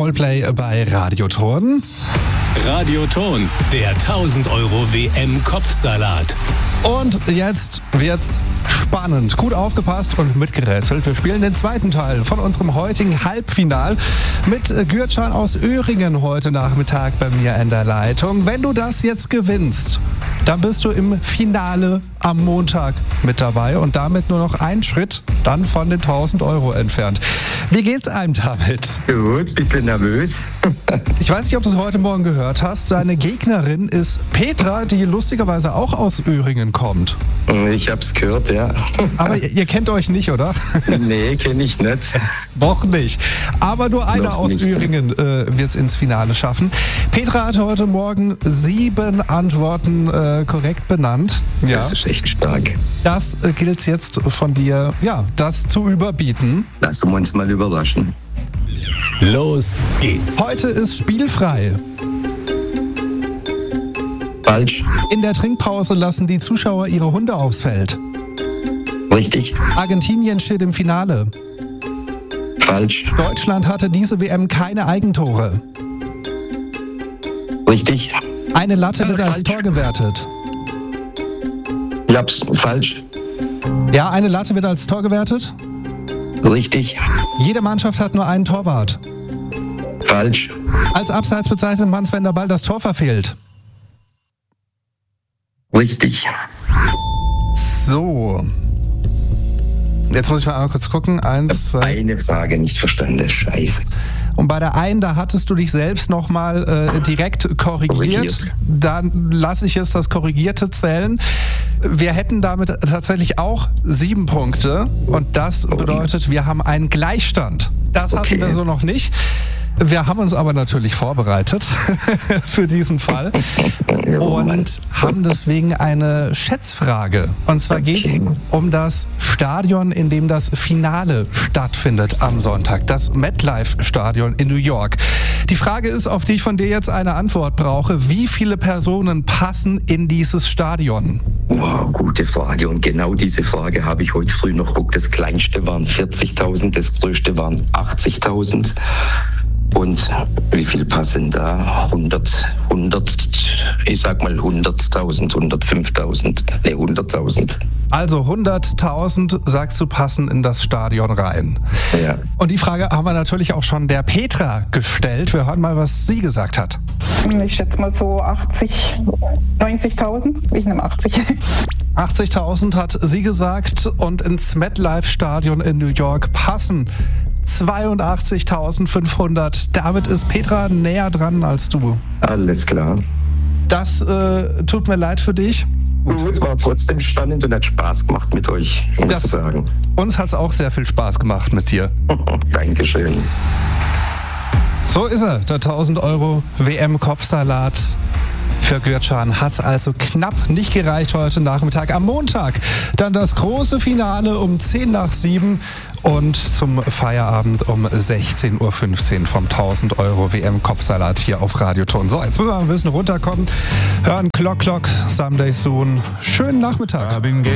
Coldplay bei Radioton. Radioton, der 1000 Euro WM-Kopfsalat. Und jetzt wird's spannend. Gut aufgepasst und mitgerätselt. Wir spielen den zweiten Teil von unserem heutigen Halbfinal mit Gürcan aus Öhringen heute Nachmittag bei mir in der Leitung. Wenn du das jetzt gewinnst, dann bist du im Finale am Montag mit dabei und damit nur noch einen Schritt dann von den 1000 Euro entfernt. Wie geht's einem damit? Gut, bisschen nervös. Ich weiß nicht, ob du es heute Morgen gehört hast. Deine Gegnerin ist Petra, die lustigerweise auch aus Öhringen kommt. Ich hab's gehört, ja. Aber ihr kennt euch nicht, oder? Nee, kenne ich nicht. Noch nicht. Aber nur einer Noch aus nicht. Öhringen wird es ins Finale schaffen. Petra hat heute Morgen 7 Antworten korrekt benannt. Ja. Das ist echt stark. Das gilt jetzt von dir, ja, das zu überbieten. Lassen wir uns mal überraschen. Los geht's. Heute ist spielfrei. Falsch. In der Trinkpause lassen die Zuschauer ihre Hunde aufs Feld. Richtig. Argentinien steht im Finale. Falsch. Deutschland hatte diese WM keine Eigentore. Richtig. Eine Latte wird als Falsch. Tor gewertet. Ich hab's falsch. Ja, eine Latte wird als Tor gewertet. Richtig. Jede Mannschaft hat nur einen Torwart. Falsch. Als Abseits bezeichnet man es, wenn der Ball das Tor verfehlt. Richtig. So. Jetzt muss ich mal einmal kurz gucken. 1, 2. Eine Frage nicht verstanden. Scheiße. Und bei der einen, da hattest du dich selbst nochmal direkt korrigiert. Dann lasse ich jetzt das Korrigierte zählen. Wir hätten damit tatsächlich auch 7 Punkte. Und das bedeutet, wir haben einen Gleichstand. Das hatten wir so noch nicht. Wir haben uns aber natürlich vorbereitet für diesen Fall und haben deswegen eine Schätzfrage. Und zwar geht es um das Stadion, in dem das Finale stattfindet am Sonntag, das MetLife-Stadion in New York. Die Frage ist, auf die ich von dir jetzt eine Antwort brauche. Wie viele Personen passen in dieses Stadion? Wow, gute Frage. Und genau diese Frage habe ich heute früh noch geguckt. Das kleinste waren 40.000, das größte waren 80.000. Und wie viel passen da? 100, ich sag mal 100.000, 105.000, 100.000. Also 100.000, sagst du, passen in das Stadion rein. Ja. Und die Frage haben wir natürlich auch schon der Petra gestellt. Wir hören mal, was sie gesagt hat. Ich schätze mal so 80, 90.000. Ich nehme 80. 80.000 hat sie gesagt und ins MetLife-Stadion in New York passen 82.500. Damit ist Petra näher dran als du. Alles klar. Das tut mir leid für dich. Gut, war trotzdem spannend und hat Spaß gemacht mit euch, muss ich sagen. Uns hat es auch sehr viel Spaß gemacht mit dir. Dankeschön. So ist er, der 1000 Euro WM-Kopfsalat. Für Gürcan hat es also knapp nicht gereicht heute Nachmittag. Am Montag dann das große Finale um 6:50 und zum Feierabend um 16:15 Uhr vom 1000 Euro WM-Kopfsalat hier auf Radioton. So, jetzt müssen wir ein bisschen runterkommen. Hören Clock Clock, Someday Soon. Schönen Nachmittag.